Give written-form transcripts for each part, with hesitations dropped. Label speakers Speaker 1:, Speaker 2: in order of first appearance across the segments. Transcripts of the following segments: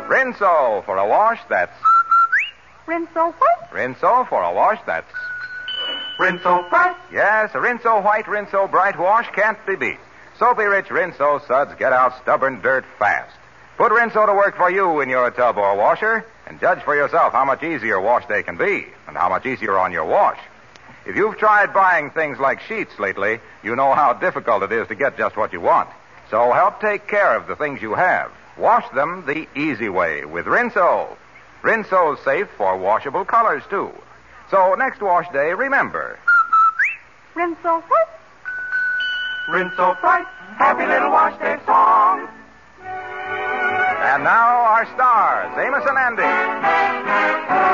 Speaker 1: Rinso for a wash that's...
Speaker 2: Rinso what?
Speaker 1: Rinso for a wash that's...
Speaker 3: Rinso Bright.
Speaker 1: Yes, a Rinso White, Rinso Bright wash can't be beat. Soapy-rich Rinso suds get out stubborn dirt fast. Put Rinso to work for you in your tub or washer, and judge for yourself how much easier wash day can be, and how much easier on your wash. If you've tried buying things like sheets lately, you know how difficult it is to get just what you want. So help take care of the things you have. Wash them the easy way with Rinso. Rinso's safe for washable colors, too. So next wash day, remember.
Speaker 2: Rinso what?
Speaker 3: Rinso Bright. Happy little wash day song.
Speaker 1: And now our stars, Amos and Andy.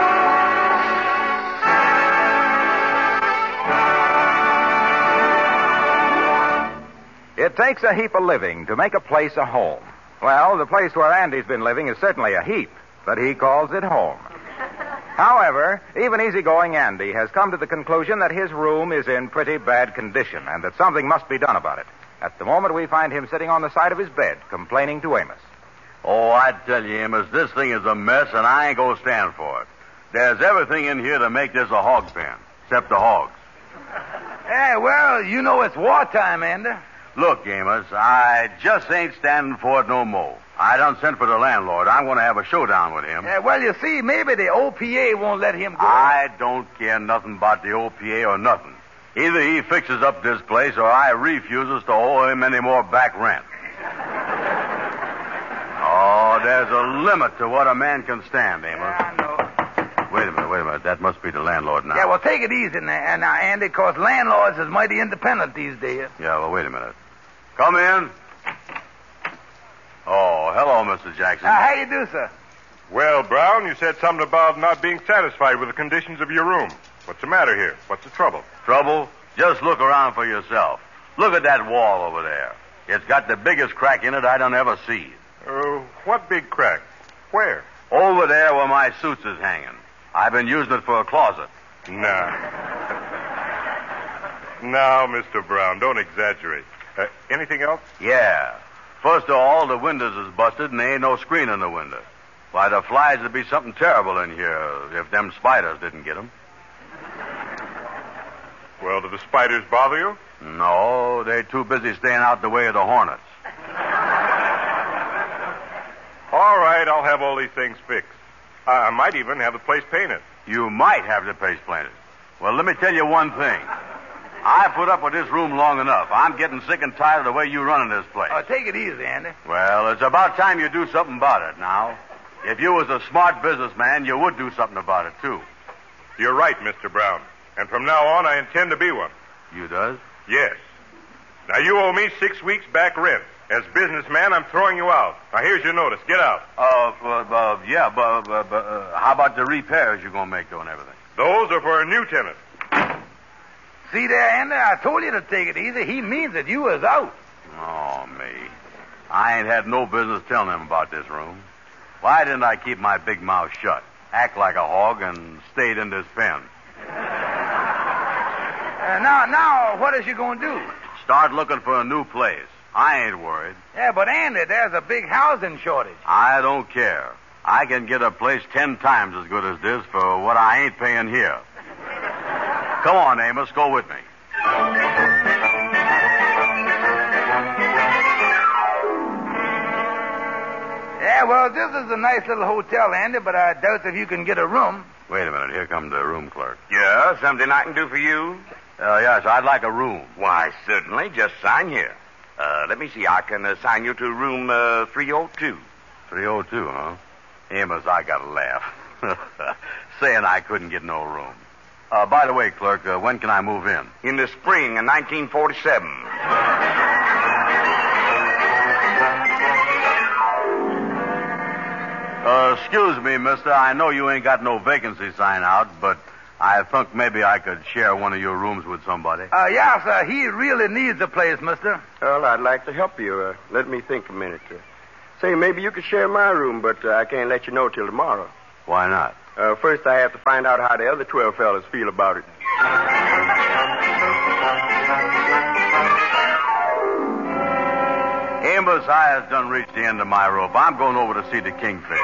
Speaker 1: It takes a heap of living to make a place a home. Well, the place where Andy's been living is certainly a heap, but he calls it home. However, even easygoing Andy has come to the conclusion that his room is in pretty bad condition and that something must be done about it. At the moment, we find him sitting on the side of his bed, complaining to Amos.
Speaker 4: Oh, I tell you, Amos, this thing is a mess, and I ain't gonna stand for it. There's everything in here to make this a hog pen, except the hogs.
Speaker 5: Hey, well, you know it's wartime, Andy.
Speaker 4: Look, Amos, I just ain't standing for it no more. I done sent for the landlord. I'm going to have a showdown with him.
Speaker 5: Yeah, well, you see, maybe the OPA won't let him go.
Speaker 4: I don't care nothing about the OPA or nothing. Either he fixes up this place or I refuses to owe him any more back rent. Oh, there's a limit to what a man can stand, Amos.
Speaker 5: Yeah, I know.
Speaker 4: Wait a minute. That must be the landlord now.
Speaker 5: Yeah, well, take it easy now, Andy, because landlords is mighty independent these days.
Speaker 4: Yeah, well, wait a minute. Come in. Oh, hello, Mr. Jackson.
Speaker 5: How you do, sir?
Speaker 6: Well, Brown, you said something about not being satisfied with the conditions of your room. What's the matter here? What's the trouble?
Speaker 4: Trouble? Just look around for yourself. Look at that wall over there. It's got the biggest crack in it I done ever see.
Speaker 6: What big crack? Where?
Speaker 4: Over there where my suits is hanging. I've been using it for a closet.
Speaker 6: Now, Mr. Brown, don't exaggerate. Anything else?
Speaker 4: Yeah. First of all, the windows is busted and there ain't no screen in the window. Why, the flies would be something terrible in here if them spiders didn't get them.
Speaker 6: Well, do the spiders bother you?
Speaker 4: No, they're too busy staying out the way of the hornets.
Speaker 6: All right, I'll have all these things fixed. I might even have the place painted.
Speaker 4: You might have the place painted. Well, let me tell you one thing. I put up with this room long enough. I'm getting sick and tired of the way you're running this place.
Speaker 5: Take it easy, Andy.
Speaker 4: Well, it's about time you do something about it now. If you was a smart businessman, you would do something about it, too.
Speaker 6: You're right, Mr. Brown. And from now on, I intend to be one.
Speaker 4: You does?
Speaker 6: Yes. Now, you owe me 6 weeks back rent. As businessman, I'm throwing you out. Now, here's your notice. Get out.
Speaker 4: Yeah, but how about the repairs you're going to make, though, and everything?
Speaker 6: Those are for a new tenant.
Speaker 5: See there, Andy? I told you to take it easy. He means that you was out.
Speaker 4: Oh, me. I ain't had no business telling him about this room. Why didn't I keep my big mouth shut, act like a hog, and stayed in this pen?
Speaker 5: Now, what is you going to do?
Speaker 4: Start looking for a new place. I ain't worried.
Speaker 5: Yeah, but Andy, there's a big housing shortage.
Speaker 4: I don't care. I can get a place 10 times as good as this for what I ain't paying here. Come on, Amos, go with me.
Speaker 5: Yeah, well, this is a nice little hotel, Andy, but I doubt if you can get a room.
Speaker 4: Wait a minute. Here comes the room clerk.
Speaker 7: Yeah, something I can do for you?
Speaker 4: Yes, I'd like a room.
Speaker 7: Why, certainly. Just sign here. Let me see. I can assign you to room 302.
Speaker 4: 302, huh? Amos, I gotta laugh. Saying I couldn't get no room. By the way, clerk, when can I move in?
Speaker 7: In the spring of 1947.
Speaker 4: Excuse me, mister. I know you ain't got no vacancy sign out, but I think maybe I could share one of your rooms with somebody.
Speaker 5: Yeah, sir. He really needs a place, mister.
Speaker 8: Well, I'd like to help you. Let me think a minute. Say, maybe you could share my room, but I can't let you know till tomorrow.
Speaker 4: Why not?
Speaker 8: First, I have to find out how the other 12 fellas feel about it.
Speaker 4: Nimbus, I has done reached the end of my rope. I'm going over to see the Kingfish.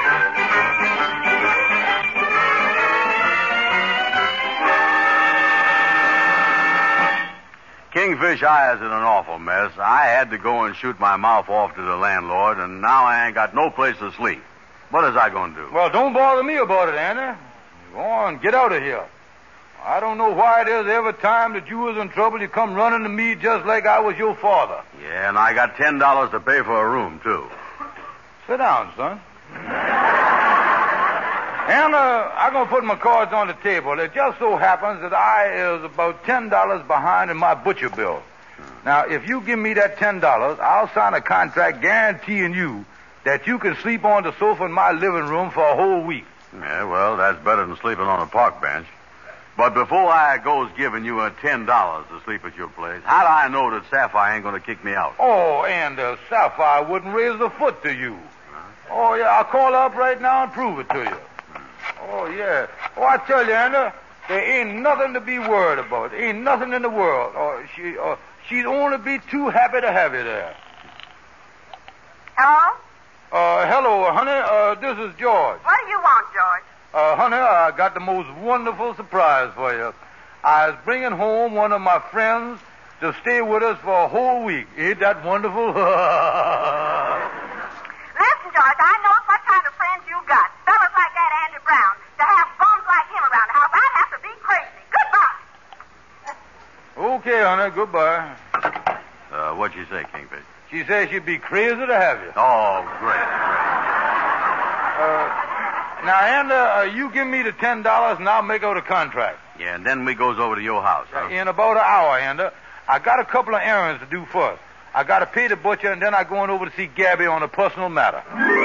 Speaker 4: Kingfish Eye is in an awful mess. I had to go and shoot my mouth off to the landlord, and now I ain't got no place to sleep. What is I going to do?
Speaker 5: Well, don't bother me about it, Andy. Go on, get out of here. I don't know why it is every time that you was in trouble, you come running to me just like I was your father.
Speaker 4: Yeah, and I got $10 to pay for a room, too.
Speaker 5: Sit down, son. And I'm going to put my cards on the table. It just so happens that I is about $10 behind in my butcher bill. Now, if you give me that $10, I'll sign a contract guaranteeing you that you can sleep on the sofa in my living room for a whole week.
Speaker 4: Yeah, well, that's better than sleeping on a park bench. But before I goes giving you $10 to sleep at your place, how do I know that Sapphire ain't going to kick me out?
Speaker 5: Oh, and Sapphire wouldn't raise a foot to you. Oh, yeah, I'll call her up right now and prove it to you. Oh, yeah. Oh, I tell you, Anna, there ain't nothing to be worried about. There ain't nothing in the world. She'd only be too happy to have you there.
Speaker 2: Hello?
Speaker 5: Hello, honey. This is George.
Speaker 2: What do you want, George?
Speaker 5: Honey, I got the most wonderful surprise for you. I was bringing home one of my friends to stay with us for a whole week. Ain't that wonderful?
Speaker 2: Listen, George, I know what kind of friends you got. Fellas like that Andy Brown. To have bums like him around the house, I'd have to be crazy. Goodbye.
Speaker 5: Okay, honey, goodbye.
Speaker 4: What'd you say, Kingfish?
Speaker 5: She says she'd be crazy to have you.
Speaker 4: Oh, great.
Speaker 5: Now, Andy, you give me the $10 and I'll make out a contract.
Speaker 4: Yeah, and then we goes over to your house, huh?
Speaker 5: In about an hour, Andy. I got a couple of errands to do first. I got to pay the butcher, and then I'm going over to see Gabby on a personal matter.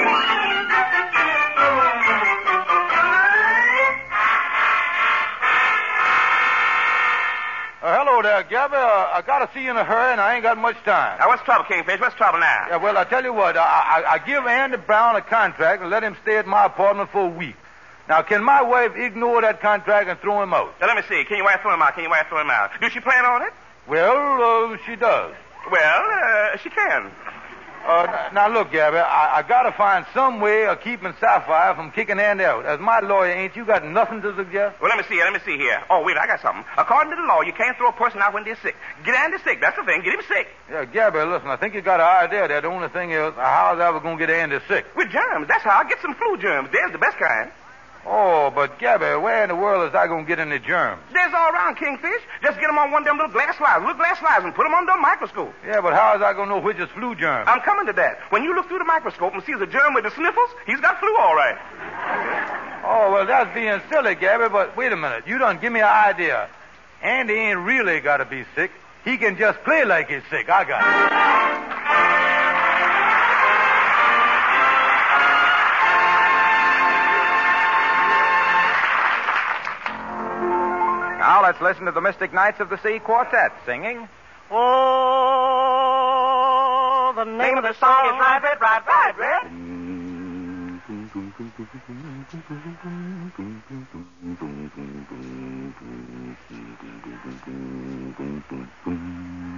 Speaker 5: Hello there, Gabby. I got to see you in a hurry, and I ain't got much time.
Speaker 9: Now, what's the trouble, Kingfish? What's the trouble now?
Speaker 5: Yeah, well, I tell you what. I give Andy Brown a contract and let him stay at my apartment for a week. Now, can my wife ignore that contract and throw him out?
Speaker 9: Now, let me see. Can your wife throw him out? Do she plan on it?
Speaker 5: Well, she does.
Speaker 9: Well, she can.
Speaker 5: Now, look, Gabby, I got to find some way of keeping Sapphire from kicking Andy out. As my lawyer, ain't you got nothing to suggest?
Speaker 9: Well, let me see here. Oh, wait, I got something. According to the law, you can't throw a person out when they're sick. Get Andy sick. That's the thing. Get him sick.
Speaker 5: Yeah, Gabby, listen, I think you got an idea there. The only thing is, how's I ever going to get Andy sick?
Speaker 9: With germs. That's how. Get some flu germs. There's the best kind.
Speaker 5: Oh, but Gabby, where in the world is I going to get any germs?
Speaker 9: There's all around, Kingfish. Just get them on one of them little glass slides, and put them under a microscope.
Speaker 5: Yeah, but how is I going to know which is flu germ?
Speaker 9: I'm coming to that. When you look through the microscope and see the germ with the sniffles, he's got flu all right.
Speaker 5: Oh, well, that's being silly, Gabby, but wait a minute. You done give me an idea. Andy ain't really got to be sick. He can just play like he's sick. I got it.
Speaker 1: Now let's listen to the Mystic Knights of the Sea Quartet singing.
Speaker 3: Oh, the name of the song is Ride, Red, Ride, Ride, Red.